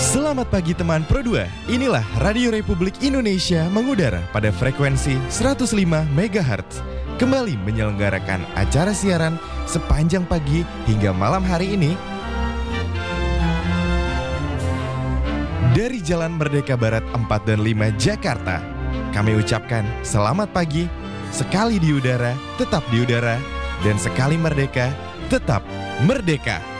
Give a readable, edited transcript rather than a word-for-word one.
Selamat pagi teman Pro 2. Inilah Radio Republik Indonesia mengudara pada frekuensi 105 MHz. Kembali menyelenggarakan acara siaran sepanjang pagi hingga malam hari ini dari Jalan Merdeka Barat 4 dan 5 Jakarta. Kami ucapkan selamat pagi, sekali di udara, tetap di udara, dan sekali merdeka, tetap merdeka.